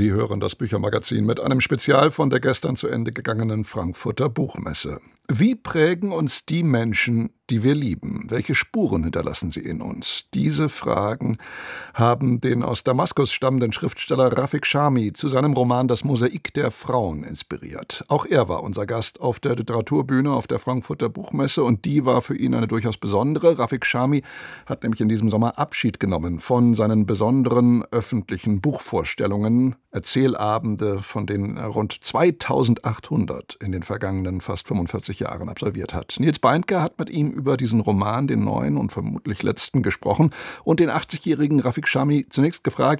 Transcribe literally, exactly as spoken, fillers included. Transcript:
Sie hören das Büchermagazin mit einem Spezial von der gestern zu Ende gegangenen Frankfurter Buchmesse. Wie prägen uns die Menschen, die wir lieben? Welche Spuren hinterlassen sie in uns? Diese Fragen haben den aus Damaskus stammenden Schriftsteller Rafik Chami zu seinem Roman Das Mosaik der Frauen inspiriert. Auch er war unser Gast auf der Literaturbühne auf der Frankfurter Buchmesse und die war für ihn eine durchaus besondere. Rafik Chami hat nämlich in diesem Sommer Abschied genommen von seinen besonderen öffentlichen Buchvorstellungen, Erzählabende, von denen er rund zweitausendachthundert in den vergangenen fast fünfundvierzig Jahren absolviert hat. Nils Beindker hat mit ihm über diesen Roman, den neuen und vermutlich letzten, gesprochen und den achtzigjährigen Rafik Chami zunächst gefragt,